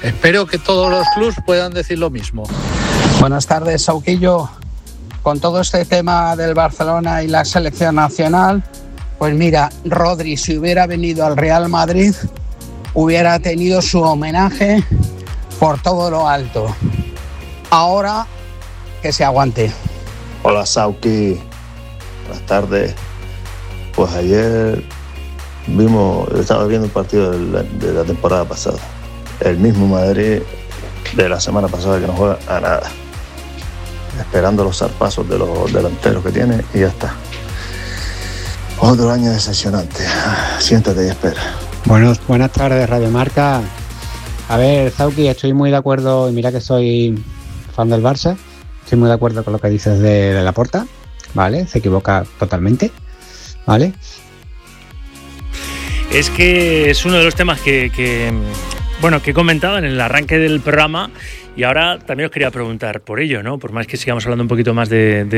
Espero que todos los clubs puedan decir lo mismo. Buenas tardes, Sauquillo. Con todo este tema del Barcelona y la selección nacional, pues mira, Rodri, si hubiera venido al Real Madrid, hubiera tenido su homenaje por todo lo alto. Ahora que se aguante. Hola, Sauki. Buenas tardes. Pues ayer estaba viendo un partido de la temporada pasada. El mismo Madrid de la semana pasada que no juega a nada. Esperando los zarpazos de los delanteros que tiene y ya está. Otro año decepcionante. Siéntate y espera. Buenas tardes, Radio Marca. A ver, Zauki, estoy muy de acuerdo, y mira que soy fan del Barça, estoy muy de acuerdo con lo que dices de Laporta, ¿vale? Se equivoca totalmente, ¿vale? Es que es uno de los temas que he comentado en el arranque del programa, y ahora también os quería preguntar por ello, ¿no? Por más que sigamos hablando un poquito más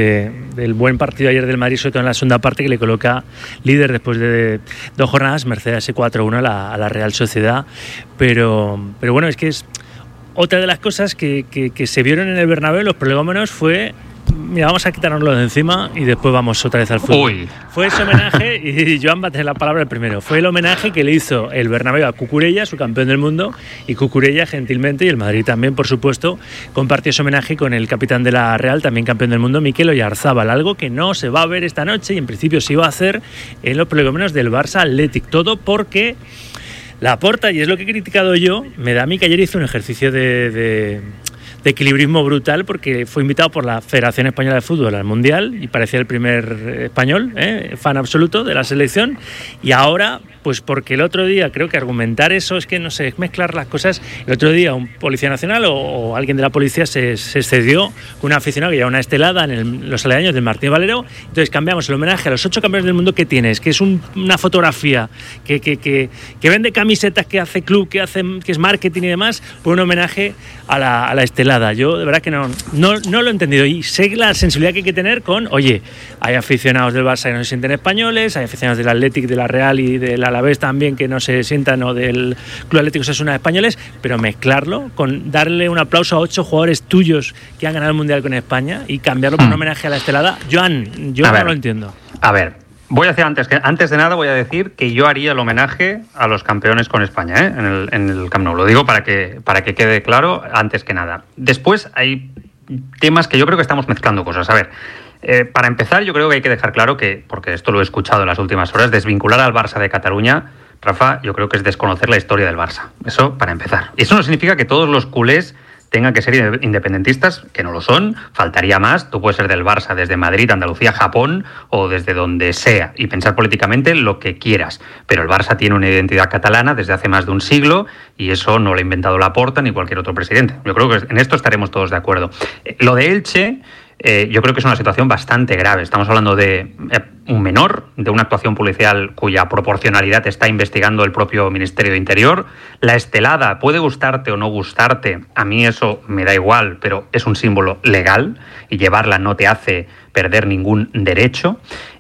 del buen partido ayer del Madrid, sobre todo en la segunda parte, que le coloca líder después de 2 jornadas, merced a ese 4-1 a la Real Sociedad. Pero bueno, es que es otra de las cosas que se vieron en el Bernabéu, los prolegómenos, fue... Mira, vamos a quitárnoslo de encima y después vamos otra vez al fútbol. Uy. Fue ese homenaje, y Joan va a tener la palabra el primero, fue el homenaje que le hizo el Bernabéu a Cucurella, su campeón del mundo, y Cucurella gentilmente, y el Madrid también, por supuesto, compartió ese homenaje con el capitán de la Real, también campeón del mundo, Mikel Oyarzábal, algo que no se va a ver esta noche y en principio se iba a hacer en los prolegómenos del Barça Athletic. Todo porque Laporta, y es lo que he criticado yo, me da a mí que ayer hizo un ejercicio de equilibrismo brutal, porque fue invitado por la Federación Española de Fútbol al Mundial y parecía el primer español, fan absoluto de la selección, y ahora, pues porque el otro día, creo que argumentar eso es que, no sé, es mezclar las cosas. El otro día un policía nacional o alguien de la policía se excedió con un aficionado que lleva una estelada en los aledaños del Martín Valero. Entonces cambiamos el homenaje a los 8 campeones del mundo que tienes, que es una fotografía que vende camisetas, que hace club, que es marketing y demás, por un homenaje a la estelada. Yo de verdad que no lo he entendido, y sé la sensibilidad que hay que tener con, oye, hay aficionados del Barça que no se sienten españoles, hay aficionados del Athletic, de la Real y del Alavés también que no se sientan, o del Club Atlético Osasuna, españoles, pero mezclarlo con darle un aplauso a 8 jugadores tuyos que han ganado el Mundial con España y cambiarlo por un homenaje a la estelada, Joan, yo no lo entiendo. A ver, voy a decir antes de nada voy a decir que yo haría el homenaje a los campeones con España, en el Camp Nou. Lo digo para que quede claro antes que nada. Después hay temas que yo creo que estamos mezclando cosas. A ver, para empezar, yo creo que hay que dejar claro que, porque esto lo he escuchado en las últimas horas, desvincular al Barça de Cataluña, Rafa, yo creo que es desconocer la historia del Barça. Eso para empezar. Y eso no significa que todos los culés tengan que ser independentistas, que no lo son, faltaría más. Tú puedes ser del Barça desde Madrid, Andalucía, Japón o desde donde sea y pensar políticamente lo que quieras, pero el Barça tiene una identidad catalana desde hace más de un siglo y eso no lo ha inventado Laporta ni cualquier otro presidente. Yo creo que en esto estaremos todos de acuerdo. Lo de Elche, yo creo que es una situación bastante grave. Estamos hablando de un menor, de una actuación policial cuya proporcionalidad está investigando el propio Ministerio de Interior. La estelada, puede gustarte o no gustarte, a mí eso me da igual, pero es un símbolo legal y llevarla no te hace perder ningún derecho.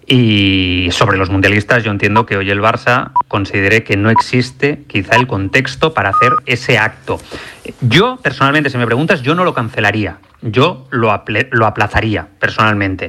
Y sobre los mundialistas, yo entiendo que hoy el Barça considere que no existe quizá el contexto para hacer ese acto. Yo, personalmente, si me preguntas, yo no lo cancelaría. Yo lo aplazaría, personalmente.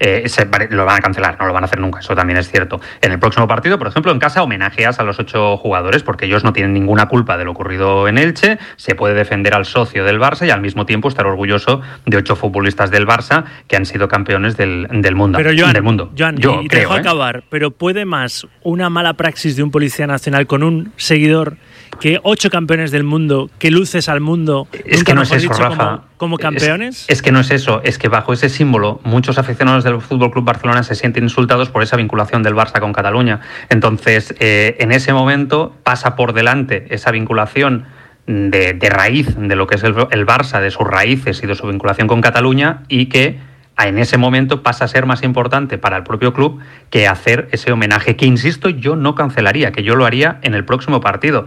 Lo van a cancelar, no lo van a hacer nunca, eso también es cierto. En el próximo partido, por ejemplo, en casa homenajeas a los 8 jugadores porque ellos no tienen ninguna culpa de lo ocurrido en Elche. Se puede defender al socio del Barça y al mismo tiempo estar orgulloso de 8 futbolistas del Barça que han sido campeones del mundo. Pero Joan, yo creo, te dejo acabar, pero ¿puede más una mala praxis de un policía nacional con un seguidor que 8 campeones del mundo, que luces al mundo, es que no es eso, Rafa, como campeones? Es que no es eso, es que bajo ese símbolo muchos aficionados del FC Barcelona se sienten insultados por esa vinculación del Barça con Cataluña. Entonces, en ese momento pasa por delante esa vinculación de raíz de lo que es el Barça, de sus raíces y de su vinculación con Cataluña, y que en ese momento pasa a ser más importante para el propio club que hacer ese homenaje, que insisto, yo no cancelaría, que yo lo haría en el próximo partido.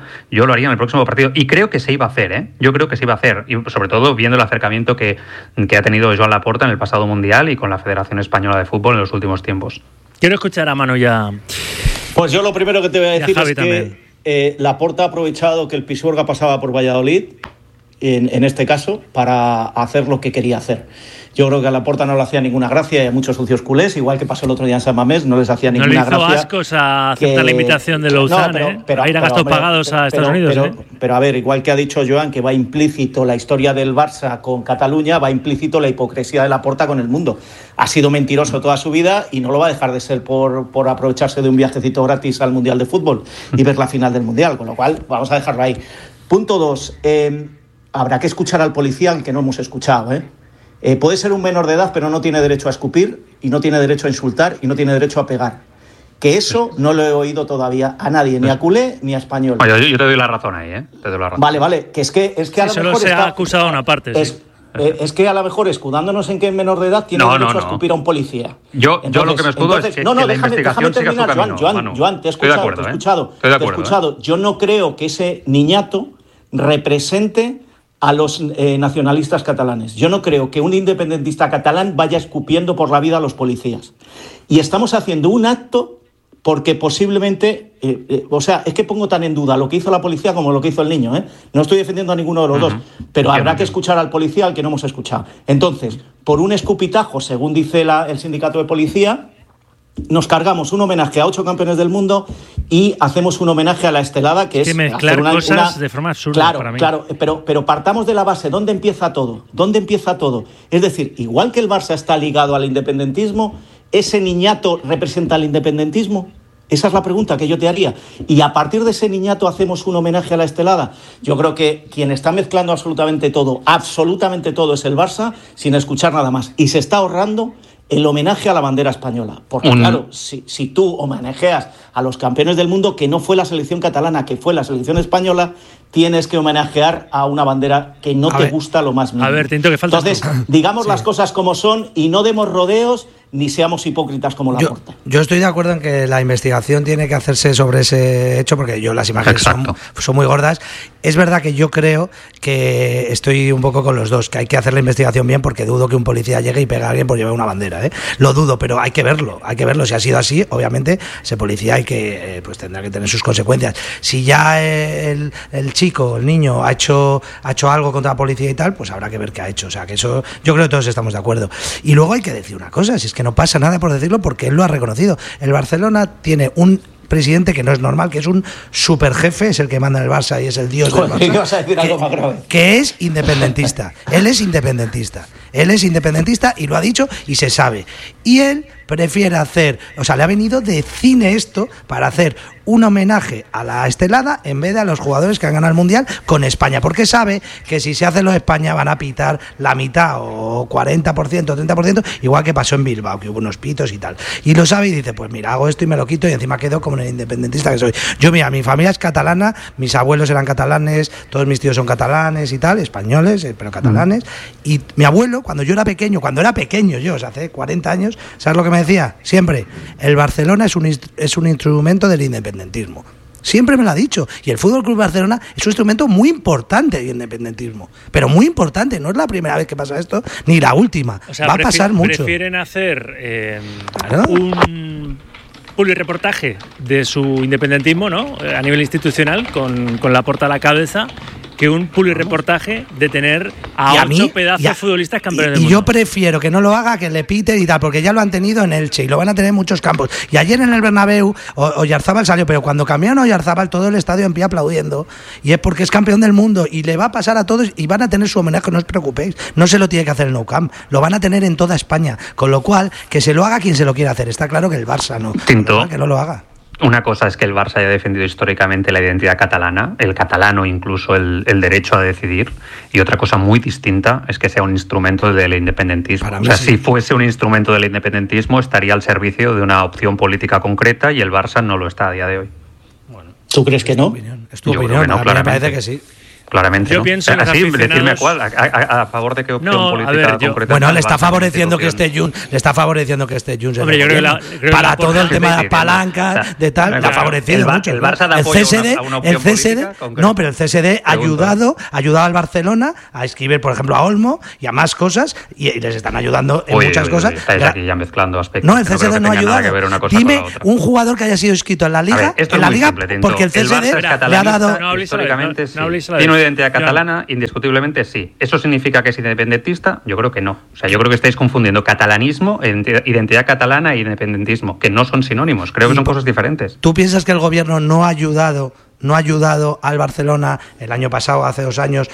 Y creo que se iba a hacer, Yo creo que se iba a hacer, y sobre todo viendo el acercamiento que ha tenido Joan Laporta en el pasado Mundial y con la Federación Española de Fútbol en los últimos tiempos. Quiero escuchar a Manu ya. Pues yo lo primero que te voy a decir es también. que Laporta ha aprovechado que el Pisuerga pasaba por Valladolid en este caso, para hacer lo que quería hacer. Yo creo que a Laporta no le hacía ninguna gracia y a muchos socios culés, igual que pasó el otro día en San Mamés, no les hacía ninguna gracia. No le hizo ascos a aceptar la invitación de Lausanne, a ir a gastos pagados a Estados Unidos. Pero a ver, igual que ha dicho Joan, que va implícito la historia del Barça con Cataluña, va implícito la hipocresía de Laporta con el mundo. Ha sido mentiroso toda su vida y no lo va a dejar de ser por aprovecharse de un viajecito gratis al Mundial de Fútbol y ver la final del Mundial, con lo cual vamos a dejarlo ahí. Punto 2. Habrá que escuchar al policía, que no hemos escuchado, puede ser un menor de edad, pero no tiene derecho a escupir, y no tiene derecho a insultar, y no tiene derecho a pegar. Que eso no lo he oído todavía a nadie, ni a culé ni a español. Oye, yo te doy la razón ahí, Te doy la razón. Vale, que es que a lo solo mejor se ha acusado a una parte. Es que a lo mejor, escudándonos en que es menor de edad, tiene derecho a escupir a un policía. Yo lo que me escudo es que la investigación siga su camino. Joan, te he escuchado. Yo no creo que ese niñato represente a los nacionalistas catalanes. Yo no creo que un independentista catalán vaya escupiendo por la vida a los policías. Y estamos haciendo un acto porque posiblemente... es que pongo tan en duda lo que hizo la policía como lo que hizo el niño. No estoy defendiendo a ninguno de los dos, pero habrá que escuchar al policía al que no hemos escuchado. Entonces, por un escupitajo, según dice el sindicato de policía, nos cargamos un homenaje a 8 campeones del mundo y hacemos un homenaje a la Estelada, que es mezclar cosas de forma absurda para mí. Claro, pero partamos de la base. ¿Dónde empieza todo? Es decir, igual que el Barça está ligado al independentismo, ¿ese niñato representa al independentismo? Esa es la pregunta que yo te haría. Y a partir de ese niñato hacemos un homenaje a la Estelada. Yo creo que quien está mezclando absolutamente todo es el Barça, sin escuchar nada más. Y se está ahorrando el homenaje a la bandera española. Porque claro, si tú homenajeas a los campeones del mundo, que no fue la selección catalana, que fue la selección española, tienes que homenajear a una bandera que no te gusta lo más mínimo. A ver, Tinto, que falta. Entonces, digamos las cosas como son y no demos rodeos ni seamos hipócritas como Laporta. Yo estoy de acuerdo en que la investigación tiene que hacerse sobre ese hecho, porque las imágenes son muy gordas. Es verdad que yo creo que estoy un poco con los dos, que hay que hacer la investigación bien, porque dudo que un policía llegue y pegue a alguien por llevar una bandera. Lo dudo, pero hay que verlo. Si ha sido así, obviamente, ese policía tendrá que tener sus consecuencias. Si ya el chico, el niño, ha hecho algo contra la policía y tal, pues habrá que ver qué ha hecho. O sea, que eso, yo creo que todos estamos de acuerdo. Y luego hay que decir una cosa, si es que no pasa nada por decirlo, porque él lo ha reconocido. El Barcelona tiene un presidente que no es normal, que es un superjefe, es el que manda en el Barça y es el dios del Barça, vas a decir algo más grave. Que es independentista. Él es independentista y lo ha dicho y se sabe. Y él prefiere le ha venido de cine esto para hacer un homenaje a la Estelada en vez de a los jugadores que han ganado el Mundial con España, porque sabe que si se hace lo de España van a pitar la mitad o 40%, 30%, igual que pasó en Bilbao, que hubo unos pitos y tal. Y lo sabe y dice, pues mira, hago esto y me lo quito y encima quedo como el independentista que soy. Yo, mira, mi familia es catalana, mis abuelos eran catalanes, todos mis tíos son catalanes y tal, españoles, pero catalanes. Y mi abuelo, cuando era pequeño yo, o sea, hace 40 años, ¿sabes lo que me decía? Siempre, el Barcelona es un instrumento del independentismo. Siempre me lo ha dicho. Y el Fútbol Club Barcelona es un instrumento muy importante del independentismo. Pero muy importante. No es la primera vez que pasa esto, ni la última. Va a pasar mucho. Prefieren hacer un publireportaje de su independentismo, ¿no? A nivel institucional, con Laporta a la cabeza, que un publireportaje de tener a 8 pedazos de futbolistas campeones del mundo. Y yo prefiero que no lo haga, que le pite y tal, porque ya lo han tenido en Elche y lo van a tener en muchos campos. Y ayer en el Bernabéu, Oyarzábal salió, pero cuando cambiaron a Oyarzábal, todo el estadio en pie aplaudiendo, y es porque es campeón del mundo, y le va a pasar a todos, y van a tener su homenaje, no os preocupéis. No se lo tiene que hacer el Nou Camp, lo van a tener en toda España, con lo cual, que se lo haga quien se lo quiera hacer. Está claro que el Barça no. Tinto, que no lo haga. Una cosa es que el Barça haya defendido históricamente la identidad catalana, el catalano incluso el derecho a decidir, y otra cosa muy distinta es que sea un instrumento del independentismo. O sea, si fuese un instrumento del independentismo, estaría al servicio de una opción política concreta y el Barça no lo está a día de hoy. Bueno, ¿tú crees que no? Es tu opinión, que no, a mí me parece que sí. Claramente, yo ¿no? pienso en así, aficionados... decirme cuál, a favor de qué opción política concreta. Bueno, le está favoreciendo que esté Junts, Hombre, yo creo para todo el tema de las palancas, de tal, le ha favorecido mucho. El Barça da apoyo a una opción política concreta. No, pero el CSD ha ayudado al Barcelona a escribir, por ejemplo, a Olmo y a más cosas, y les están ayudando en muchas cosas. Estáis aquí ya mezclando aspectos. No, el CSD no ha ayudado. Dime un jugador que haya sido inscrito en la Liga, porque el CSD le ha dado... históricamente, sí. una identidad catalana, indiscutiblemente sí. ¿Eso significa que es independentista? Yo creo que no. O sea, yo creo que estáis confundiendo catalanismo, identidad catalana e independentismo, que no son sinónimos. Creo que son cosas diferentes. ¿Tú piensas que el gobierno no ha ayudado al Barcelona el año pasado, hace 2 años,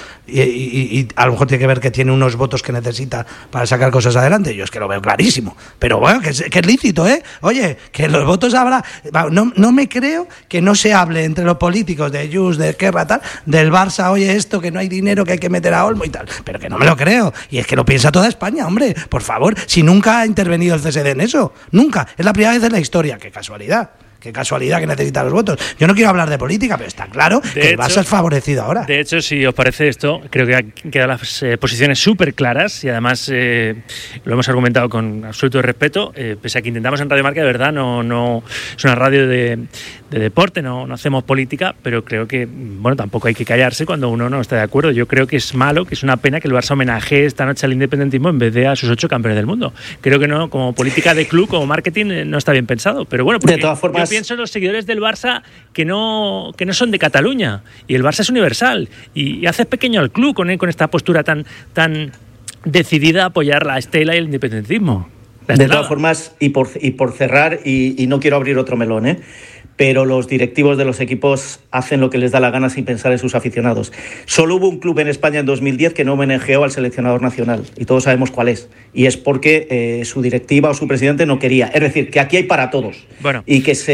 y a lo mejor tiene que ver que tiene unos votos que necesita para sacar cosas adelante? Yo es que lo veo clarísimo, pero bueno, que es lícito, ¿eh? Oye, que los votos habrá... No me creo que no se hable entre los políticos de Junts, de Esquerra, tal, del Barça, oye, esto, que no hay dinero, que hay que meter a Olmo y tal, pero que no me lo creo, y es que lo piensa toda España, hombre, por favor, si nunca ha intervenido el CSD en eso, nunca, es la primera vez en la historia, qué casualidad. Qué casualidad que necesita los votos. Yo no quiero hablar de política, pero está claro que el Barça es favorecido ahora. De hecho, si os parece esto, creo que han quedado las posiciones súper claras y además lo hemos argumentado con absoluto respeto. Pese a que intentamos en Radio Marca, de verdad, no es una radio de deporte, no hacemos política, pero creo que, bueno, tampoco hay que callarse cuando uno no está de acuerdo. Yo creo que es malo, que es una pena que el Barça homenajee esta noche al independentismo en vez de a sus 8 campeones del mundo. Creo que no, como política de club, como marketing, no está bien pensado. Pero bueno, porque de todas formas, yo pienso en los seguidores del Barça que no son de Cataluña, y el Barça es universal, y haces pequeño al club con esta postura tan decidida a apoyar la estela y el independentismo. De todas formas, y por cerrar, y no quiero abrir otro melón, pero los directivos de los equipos hacen lo que les da la gana sin pensar en sus aficionados. Solo hubo un club en España en 2010 que no homenajeó al seleccionador nacional, y todos sabemos cuál es, y es porque su directiva o su presidente no quería. Es decir, que aquí hay para todos, bueno, y que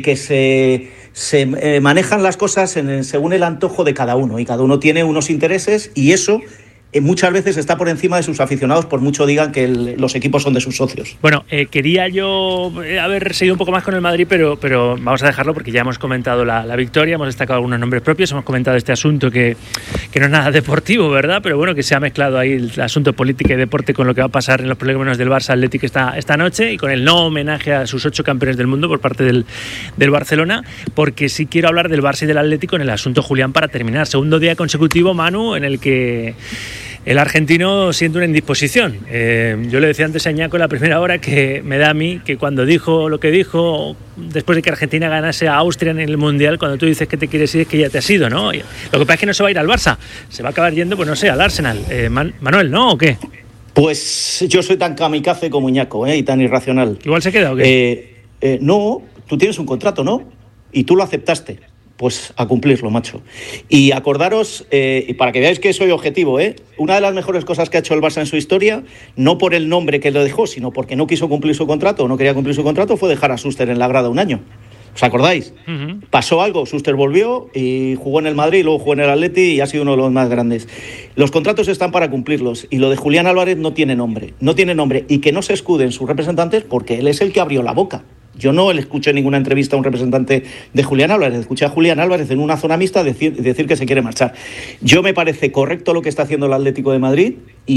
se manejan las cosas según el antojo de cada uno, y cada uno tiene unos intereses, y eso muchas veces está por encima de sus aficionados, por mucho digan que los equipos son de sus socios. Bueno, quería yo haber seguido un poco más con el Madrid, pero vamos a dejarlo porque ya hemos comentado la victoria, hemos destacado algunos nombres propios, hemos comentado este asunto que no es nada deportivo, ¿verdad? Pero bueno, que se ha mezclado ahí el asunto política y deporte con lo que va a pasar en los prolegómenos del Barça Atlético esta noche, y con el no homenaje a sus 8 campeones del mundo por parte del Barcelona, porque sí quiero hablar del Barça y del Atlético en el asunto Julián para terminar. Segundo día consecutivo, Manu, en el que el argentino siente una indisposición. Yo le decía antes a Iñaco en la primera hora que me da a mí que cuando dijo lo que dijo, después de que Argentina ganase a Austria en el Mundial, cuando tú dices que te quieres ir es que ya te has ido, ¿no? Lo que pasa es que no se va a ir al Barça, se va a acabar yendo, pues no sé, al Arsenal. Manuel, ¿no? ¿O qué? Pues yo soy tan kamikaze como Iñaco, y tan irracional. ¿Igual se queda o qué? No, tú tienes un contrato, ¿no? Y tú lo aceptaste. Pues a cumplirlo, macho. Y acordaros, y para que veáis que soy objetivo, una de las mejores cosas que ha hecho el Barça en su historia, no por el nombre que lo dejó, sino porque no quiso cumplir su contrato, o no quería cumplir su contrato, fue dejar a Schuster en la grada 1 año. ¿Os acordáis? Uh-huh. Pasó algo, Schuster volvió y jugó en el Madrid, luego jugó en el Atleti y ha sido uno de los más grandes. Los contratos están para cumplirlos, y lo de Julián Álvarez no tiene nombre, y que no se escuden sus representantes porque él es el que abrió la boca. Yo no le escuché en ninguna entrevista a un representante de Julián Álvarez. Escuché a Julián Álvarez en una zona mixta decir que se quiere marchar. Yo me parece correcto lo que está haciendo el Atlético de Madrid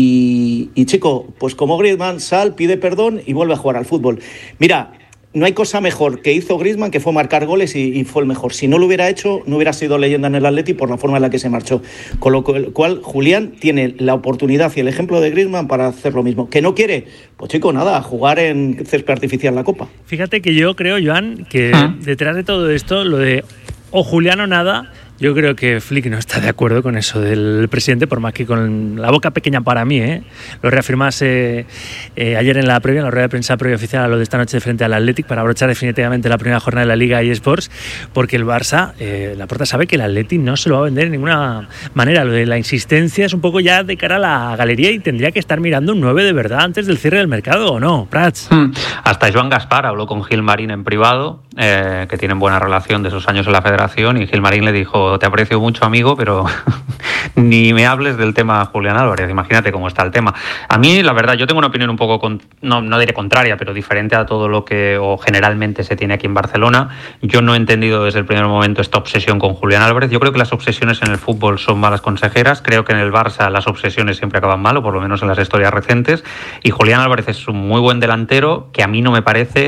y chico, pues como Griezmann, sal, pide perdón y vuelve a jugar al fútbol. Mira, no hay cosa mejor que hizo Griezmann, que fue marcar goles y fue el mejor. Si no lo hubiera hecho, no hubiera sido leyenda en el Atleti por la forma en la que se marchó. Con lo cual, Julián tiene la oportunidad y el ejemplo de Griezmann para hacer lo mismo. ¿Que no quiere? Pues chico, nada, jugar en césped artificial la Copa. Fíjate que yo creo, Joan, que detrás de todo esto, lo de o Julián o nada, yo creo que Flick no está de acuerdo con eso del presidente, por más que con la boca pequeña para mí, lo reafirmase ayer en la rueda de prensa previa oficial a lo de esta noche frente al Athletic, para abrochar definitivamente la primera jornada de la Liga eSports, porque el Barça, Laporta sabe que el Athletic no se lo va a vender de ninguna manera. Lo de la insistencia es un poco ya de cara a la galería, y tendría que estar mirando un 9 de verdad antes del cierre del mercado, ¿o no, Prats? Hasta Joan Gaspar habló con Gilmarín en privado, que tienen buena relación de esos años en la federación, y Gilmarín le dijo: te aprecio mucho, amigo, pero ni me hables del tema Julián Álvarez. Imagínate cómo está el tema. A mí, la verdad, yo tengo una opinión un poco, no diré contraria, pero diferente a todo lo que generalmente se tiene aquí en Barcelona. Yo no he entendido desde el primer momento esta obsesión con Julián Álvarez. Yo creo que las obsesiones en el fútbol son malas consejeras. Creo que en el Barça las obsesiones siempre acaban mal, o por lo menos en las historias recientes. Y Julián Álvarez es un muy buen delantero, que a mí no me parece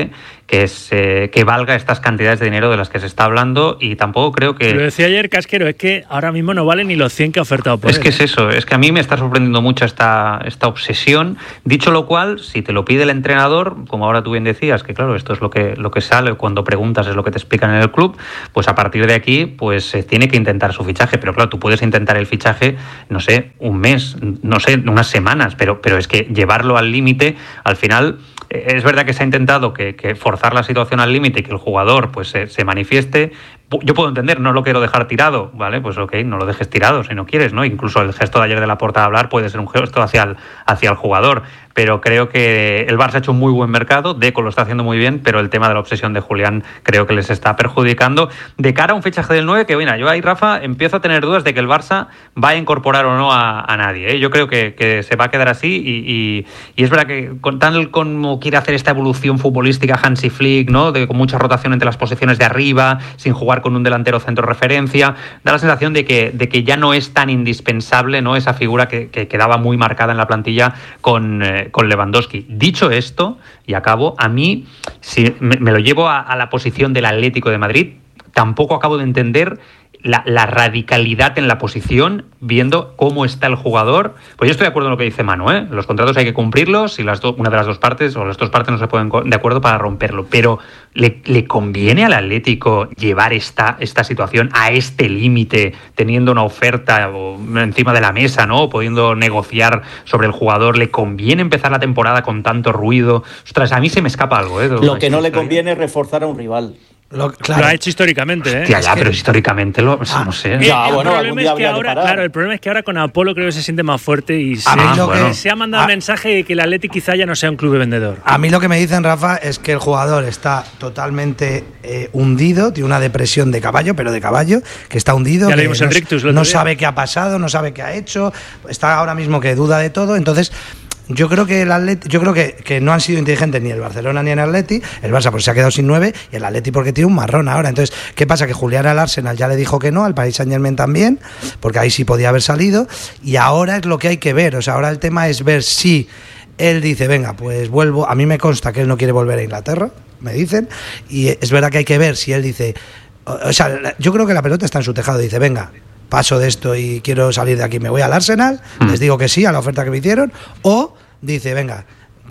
que valga estas cantidades de dinero de las que se está hablando, y tampoco creo que... Lo decía ayer Casquero, es que ahora mismo no vale ni los 100 que ha ofertado por él. Es que es eso, es que a mí me está sorprendiendo mucho esta obsesión. Dicho lo cual, si te lo pide el entrenador, como ahora tú bien decías, que claro, esto es lo que sale cuando preguntas, es lo que te explican en el club, pues a partir de aquí pues se tiene que intentar su fichaje. Pero claro, tú puedes intentar el fichaje, no sé, un mes, no sé, unas semanas, pero es que llevarlo al límite, al final... Es verdad que se ha intentado que forzar la situación al límite y que el jugador pues se manifieste. Yo puedo entender, no lo quiero dejar tirado, ¿vale? Pues ok, no lo dejes tirado si no quieres, ¿no? Incluso el gesto de ayer de Laporta de hablar puede ser un gesto hacia el jugador, pero creo que el Barça ha hecho un muy buen mercado, Deco lo está haciendo muy bien, pero el tema de la obsesión de Julián creo que les está perjudicando de cara a un fichaje del 9 que, bueno, yo ahí, Rafa, empiezo a tener dudas de que el Barça va a incorporar o no a nadie, ¿eh? Yo creo que se va a quedar así y es verdad que con tal como quiere hacer esta evolución futbolística Hansi Flick, ¿no? Con mucha rotación entre las posiciones de arriba, sin jugar con un delantero centro referencia, da la sensación de que ya no es tan indispensable, ¿no? Esa figura que quedaba muy marcada en la plantilla con Lewandowski. Dicho esto, y acabo, a mí, si me lo llevo a la posición del Atlético de Madrid, tampoco acabo de entender la radicalidad en la posición, viendo cómo está el jugador. Pues yo estoy de acuerdo en lo que dice Manu, ¿eh? Los contratos hay que cumplirlos y una de las dos partes o las dos partes no se ponen de acuerdo para romperlo. Pero ¿le conviene al Atlético llevar esta situación a este límite, teniendo una oferta encima de la mesa, ¿no? Pudiendo negociar sobre el jugador? ¿Le conviene empezar la temporada con tanto ruido? Ostras, a mí se me escapa algo, ¿eh? Lo que no le conviene es reforzar a un rival. Claro. Lo ha hecho históricamente, ¿eh? Hostia, pero históricamente no sé. El problema es que ahora con Apolo creo que se siente más fuerte y se ha mandado el mensaje de que el Atleti quizá ya no sea un club de vendedor. A mí lo que me dicen, Rafa, es que el jugador está totalmente hundido, tiene una depresión de caballo, pero de caballo, que está hundido, ya leímos el Rictus, no sabe qué ha pasado, no sabe qué ha hecho, está ahora mismo que duda de todo, entonces... Yo creo que el Atleti, que no han sido inteligentes ni el Barcelona ni el Atleti, el Barça porque se ha quedado sin 9 y el Atleti porque tiene un marrón ahora. Entonces, ¿qué pasa? Que Julián al Arsenal ya le dijo que no, al Paris Saint-Germain también, porque ahí sí podía haber salido, y ahora es lo que hay que ver. O sea, ahora el tema es ver si él dice, venga, pues vuelvo. A mí me consta que él no quiere volver a Inglaterra, me dicen, y es verdad que hay que ver si él dice, o sea, yo creo que la pelota está en su tejado, dice, venga, paso de esto y quiero salir de aquí, me voy al Arsenal, les digo que sí a la oferta que me hicieron, o dice, venga,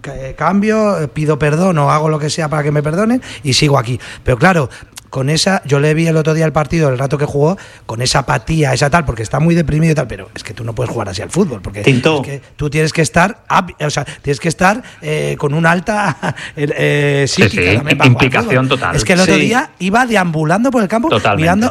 cambio, pido perdón o hago lo que sea para que me perdonen y sigo aquí. Pero claro, con esa, yo le vi el otro día el partido, el rato que jugó, con esa apatía, esa tal, porque está muy deprimido y tal, pero es que tú no puedes jugar así al fútbol, porque es que tú tienes que estar, tienes que estar con una alta psíquica, implicación total. Es que el otro día iba deambulando por el campo, mirando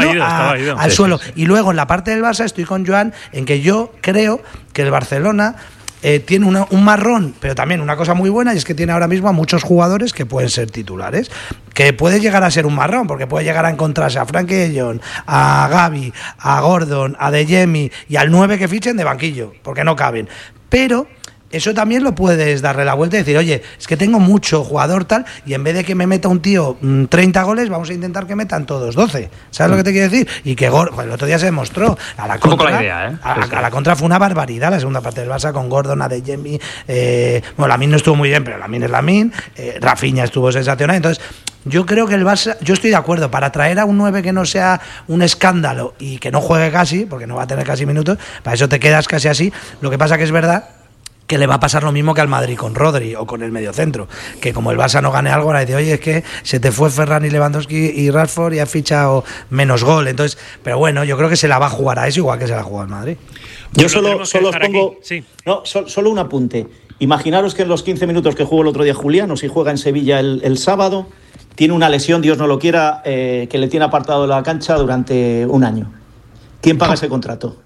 al suelo. Y luego en la parte del Barça estoy con Joan en que yo creo que el Barcelona tiene un marrón, pero también una cosa muy buena, y es que tiene ahora mismo a muchos jugadores que pueden ser titulares, que puede llegar a ser un marrón, porque puede llegar a encontrarse a Frenkie de Jong, a Gavi, a Gordon, a De Jemi y al 9 que fichen de banquillo, porque no caben. Pero eso también lo puedes darle la vuelta y decir, oye, es que tengo mucho jugador tal, y en vez de que me meta un tío 30 goles, vamos a intentar que metan todos 12. ¿Sabes lo que te quiero decir? Y que el otro día se demostró. A la contra, la idea, ¿eh? A la contra fue una barbaridad la segunda parte del Barça con Gordon, a De Jemi. Bueno, Lamine no estuvo muy bien, pero Lamine es Lamine. Rafinha estuvo sensacional. Entonces, yo creo que el Barça, yo estoy de acuerdo, para traer a un 9 que no sea un escándalo y que no juegue casi, porque no va a tener casi minutos, para eso te quedas casi así. Lo que pasa que es verdad que le va a pasar lo mismo que al Madrid con Rodri o con el mediocentro, que como el Barça no gane algo, ahora dice, oye, es que se te fue Ferran y Lewandowski y Rashford y has fichado menos gol. Entonces, pero bueno, yo creo que se la va a jugar a eso igual que se la juega al Madrid. Yo solo os pongo solo un apunte. Imaginaros que en los 15 minutos que jugó el otro día Julián, o si juega en Sevilla el sábado, tiene una lesión, Dios no lo quiera, que le tiene apartado de la cancha durante un año. ¿Quién paga ese contrato?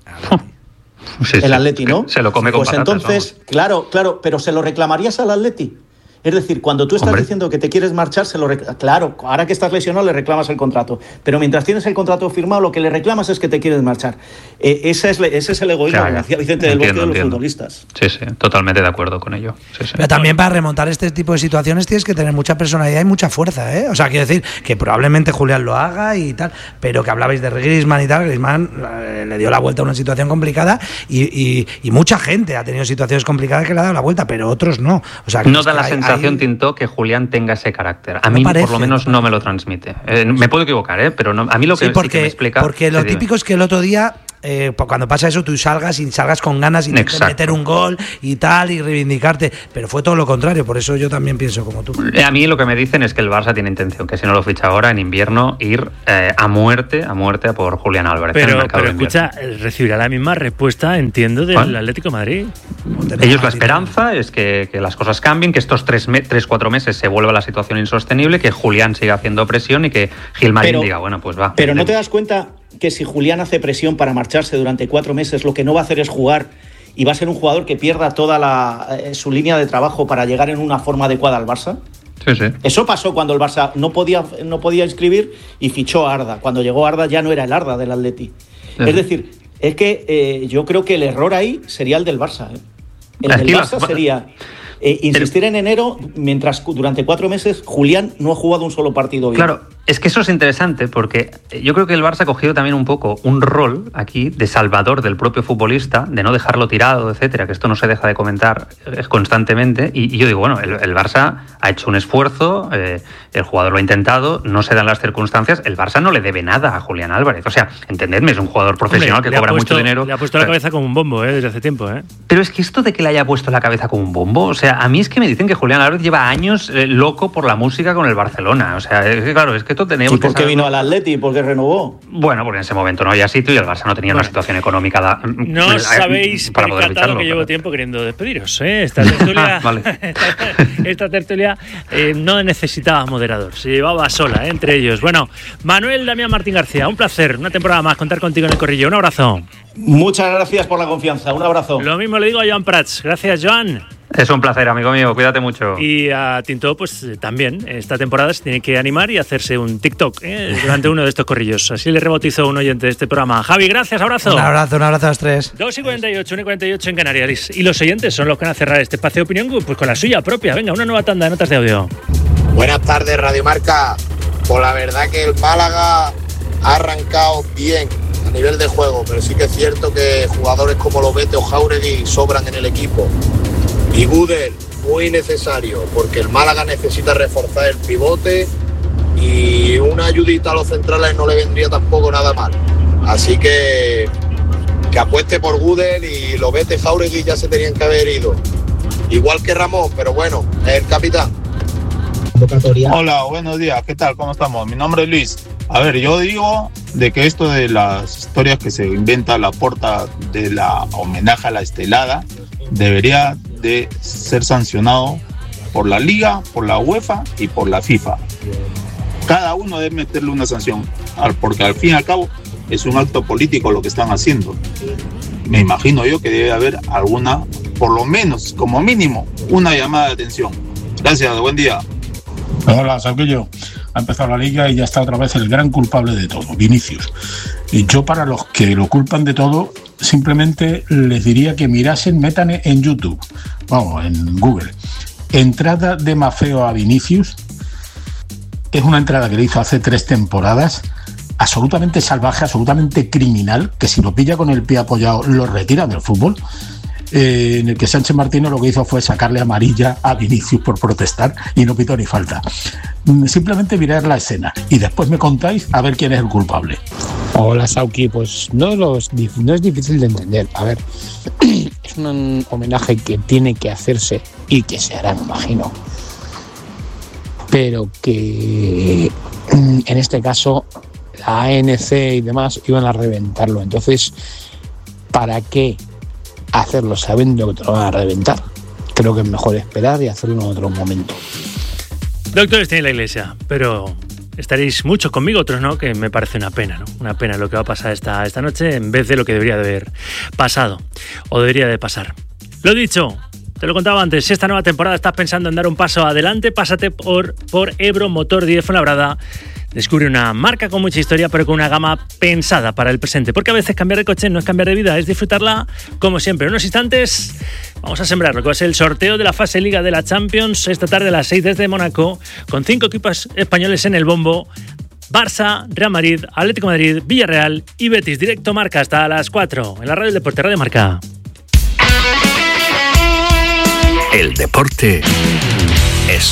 El Atleti, ¿no? Se lo come con patatas, entonces, vamos. Claro, pero ¿se lo reclamarías al Atleti? Es decir, cuando tú estás diciendo que te quieres marchar, claro, ahora que estás lesionado le reclamas el contrato, pero mientras tienes el contrato firmado, lo que le reclamas es que te quieres marchar. Ese es el egoísmo, como decía Vicente del Bosque, de los futbolistas. Sí, totalmente de acuerdo con ello. Sí. Pero también para remontar este tipo de situaciones tienes que tener mucha personalidad y mucha fuerza, ¿eh? O sea, quiero decir que probablemente Julián lo haga y tal, pero que hablabais de Griezmann y tal, Griezmann le dio la vuelta a una situación complicada y mucha gente ha tenido situaciones complicadas que le ha dado la vuelta, pero otros no. O sea, no da la sensación sensación, Tinto, que Julián tenga ese carácter. A mí, por lo menos, no me lo transmite. Me puedo equivocar, pero no, a mí lo que sí que me explica... Porque lo típico es que el otro día... cuando pasa eso tú salgas con ganas y meter un gol y tal y reivindicarte, pero fue todo lo contrario, por eso yo también pienso como tú. A mí lo que me dicen es que el Barça tiene intención, que si no lo ficha ahora en invierno, ir a muerte a por Julián Álvarez. Pero escucha, recibirá la misma respuesta, entiendo, del Atlético de Madrid. Ellos, la esperanza es que las cosas cambien, que estos 3-4 meses se vuelva la situación insostenible, que Julián siga haciendo presión y que Gilmarín diga, bueno, pues va. Pero ¿no te das cuenta que si Julián hace presión para marcharse durante 4 meses, lo que no va a hacer es jugar y va a ser un jugador que pierda toda su línea de trabajo para llegar en una forma adecuada al Barça? Sí. Eso pasó cuando el Barça no podía inscribir y fichó a Arda. Cuando llegó Arda ya no era el Arda del Atleti. Sí. Es decir, es que yo creo que el error ahí sería el del Barça. El del Barça sería... insistir en enero, mientras durante 4 meses Julián no ha jugado un solo partido bien. Claro, es que eso es interesante porque yo creo que el Barça ha cogido también un poco un rol aquí de salvador del propio futbolista, de no dejarlo tirado, etcétera, que esto no se deja de comentar constantemente. Y yo digo, bueno, el Barça ha hecho un esfuerzo, el jugador lo ha intentado, no se dan las circunstancias, el Barça no le debe nada a Julián Álvarez. O sea, entendedme, es un jugador profesional que cobra mucho dinero. Le ha puesto la cabeza como un bombo desde hace tiempo. Pero es que esto de que le haya puesto la cabeza como un bombo, o sea, a mí es que me dicen que Julián Álvarez lleva años loco por la música con el Barcelona. O sea, es que claro, es que esto tenemos. ¿Y por qué vino al Atleti? ¿Por qué renovó? Bueno, porque en ese momento no había sitio y el Barça no tenía una situación económica. No sabéis para poder ficharlo, que llevo tiempo queriendo despediros. Esta tertulia, esta tertulia no necesitaba moderador, se llevaba sola, entre ellos. Bueno, Manuel Damián Martín García, un placer, una temporada más contar contigo en el Corrillo. Un abrazo. Muchas gracias por la confianza, un abrazo. Lo mismo le digo a Joan Prats. Gracias, Joan. Es un placer, amigo mío, cuídate mucho. Y a Tinto, pues también, esta temporada se tiene que animar y hacerse un TikTok durante uno de estos corrillos. Así le rebotizó un oyente de este programa. Javi, gracias, abrazo. Un abrazo a los tres. 2:48, 1:48 en Canarias. Y los oyentes son los que van a cerrar este espacio de opinión pues con la suya propia. Venga, una nueva tanda de notas de audio. Buenas tardes, Radio Marca. Pues la verdad que el Málaga ha arrancado bien a nivel de juego, pero sí que es cierto que jugadores como Lobete o Jáuregui sobran en el equipo. Y Gudel, muy necesario, porque el Málaga necesita reforzar el pivote y una ayudita a los centrales no le vendría tampoco nada mal. Así que apueste por Gudel y Lobete, Jáuregui ya se tenían que haber ido. Igual que Ramón, pero bueno, es el capitán. Hola, buenos días, ¿qué tal? ¿Cómo estamos? Mi nombre es Luis. A ver, yo digo de que esto de las historias que se inventa Laporta de la homenaje a la Estelada debería de ser sancionado por la Liga, por la UEFA y por la FIFA. Cada uno debe meterle una sanción, porque al fin y al cabo es un acto político lo que están haciendo. Me imagino yo que debe haber alguna, por lo menos, como mínimo, una llamada de atención. Gracias, buen día. Hola, Sauquillo. Ha empezado la Liga y ya está otra vez el gran culpable de todo, Vinicius. Y yo, para los que lo culpan de todo, simplemente les diría que metan en YouTube, vamos, en Google, entrada de Mafeo a Vinicius. Es una entrada que le hizo hace 3 temporadas, absolutamente salvaje, absolutamente criminal, que si lo pilla con el pie apoyado lo retira del fútbol. En el que Sánchez Martínez lo que hizo fue sacarle amarilla a Vinicius por protestar y no pitó ni falta. Simplemente mirar la escena y después me contáis a ver quién es el culpable. Hola, Sauki, pues no es difícil de entender. A ver, es un homenaje que tiene que hacerse y que se hará, me imagino, pero que en este caso la ANC y demás iban a reventarlo. Entonces, ¿para qué hacerlo sabiendo que te lo van a reventar? Creo que es mejor esperar y hacerlo en otro momento. Doctores tiene la Iglesia, pero estaréis muchos conmigo, otros no, que me parece una pena, ¿no? Una pena lo que va a pasar esta noche en vez de lo que debería de haber pasado o debería de pasar. Lo dicho, te lo contaba antes, si esta nueva temporada estás pensando en dar un paso adelante, pásate por Ebro Motor 10 Fuenlabrada. Descubre una marca con mucha historia, pero con una gama pensada para el presente. Porque a veces cambiar de coche no es cambiar de vida, es disfrutarla como siempre. En unos instantes vamos a sembrar lo que va a ser el sorteo de la fase Liga de la Champions esta tarde a las 6 desde Mónaco, con 5 equipos españoles en el bombo: Barça, Real Madrid, Atlético de Madrid, Villarreal y Betis. Directo Marca hasta las 4 en la Radio del Deporte, Radio Marca. El deporte